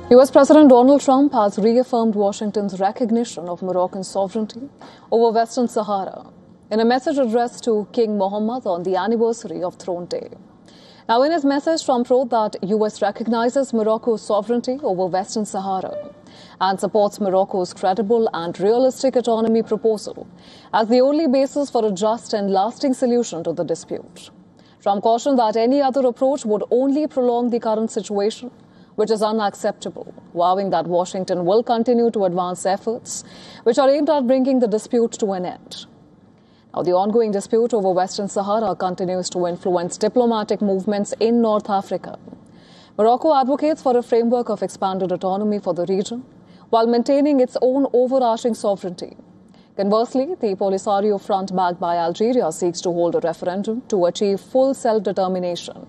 US President Donald Trump has reaffirmed Washington's recognition of Moroccan sovereignty over Western Sahara in a message addressed to King Mohammed on the anniversary of Throne Day. Now, in his message, Trump wrote that US recognizes Morocco's sovereignty over Western Sahara and supports Morocco's credible and realistic autonomy proposal as the only basis for a just and lasting solution to the dispute. Trump cautioned that any other approach would only prolong the current situation, which is unacceptable, vowing that Washington will continue to advance efforts which are aimed at bringing the dispute to an end. Now, the ongoing dispute over Western Sahara continues to influence diplomatic movements in North Africa. Morocco advocates for a framework of expanded autonomy for the region, while maintaining its own overarching sovereignty. Conversely, the Polisario Front backed by Algeria seeks to hold a referendum to achieve full self-determination.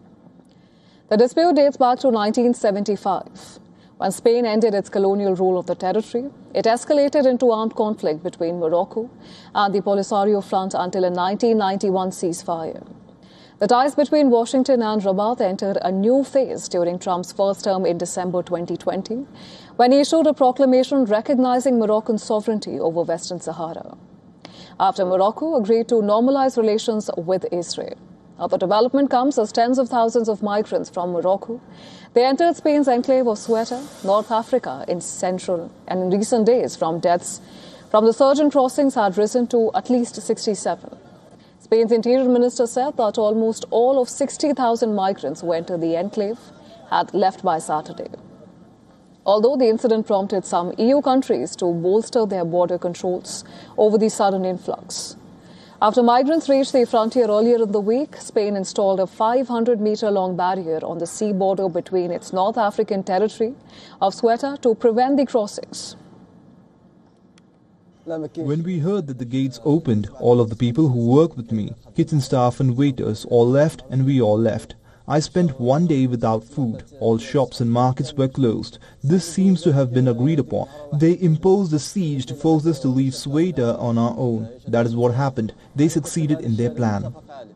The dispute dates back to 1975. When Spain ended its colonial rule of the territory, it escalated into armed conflict between Morocco and the Polisario Front until a 1991 ceasefire. The ties between Washington and Rabat entered a new phase during Trump's first term in December 2020, when he issued a proclamation recognizing Moroccan sovereignty over Western Sahara, after Morocco agreed to normalize relations with Israel. Now, the development comes as tens of thousands of migrants from Morocco. They entered Spain's enclave of Ceuta, North Africa, in recent days deaths from the surge in crossings had risen to at least 67. Spain's interior minister said that almost all of 60,000 migrants who entered the enclave had left by Saturday. Although the incident prompted some EU countries to bolster their border controls over the sudden influx. After migrants reached the frontier earlier in the week, Spain installed a 500-meter-long barrier on the sea border between its North African territory of Ceuta to prevent the crossings. When we heard that the gates opened, all of the people who work with me, kitchen staff and waiters, all left and we all left. I spent one day without food. All shops and markets were closed. This seems to have been agreed upon. They imposed a siege to force us to leave Ceuta on our own. That is what happened. They succeeded in their plan.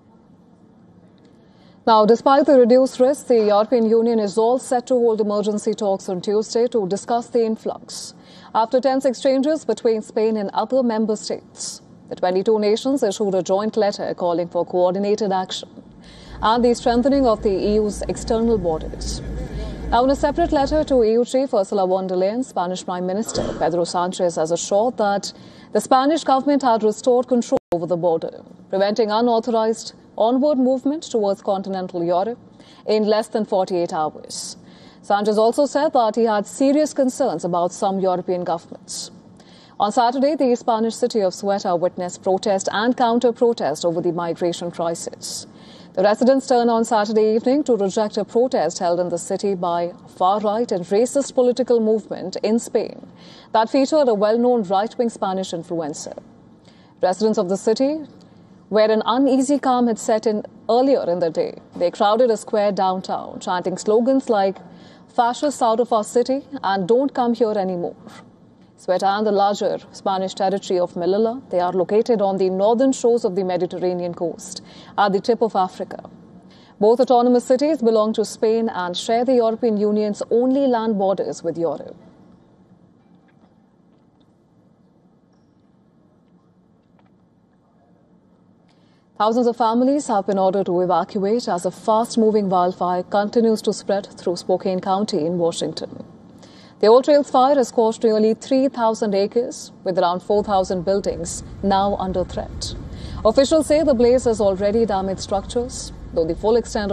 Now, despite the reduced risk, the European Union is all set to hold emergency talks on Tuesday to discuss the influx, after tense exchanges between Spain and other member states. The 22 nations issued a joint letter calling for coordinated action and the strengthening of the EU's external borders. Now, in a separate letter to EU Chief Ursula von der Leyen, Spanish Prime Minister Pedro Sanchez has assured that the Spanish government had restored control over the border, preventing unauthorized onward movement towards continental Europe in less than 48 hours. Sanchez also said that he had serious concerns about some European governments. On Saturday, the Spanish city of Ceuta witnessed protest and counter-protest over the migration crisis. The residents turned on Saturday evening to reject a protest held in the city by far-right and racist political movement in Spain that featured a well-known right-wing Spanish influencer. Residents of the city, where an uneasy calm had set in earlier in the day, they crowded a square downtown, chanting slogans like "Fascists out of our city" and "Don't come here anymore." Ceuta and the larger Spanish territory of Melilla, they are located on the northern shores of the Mediterranean coast at the tip of Africa. Both autonomous cities belong to Spain and share the European Union's only land borders with Europe. Thousands of families have been ordered to evacuate as a fast-moving wildfire continues to spread through Spokane County in Washington. The Old Trails fire has scorched nearly 3,000 acres, with around 4,000 buildings now under threat. Officials say the blaze has already damaged structures, though the full extent of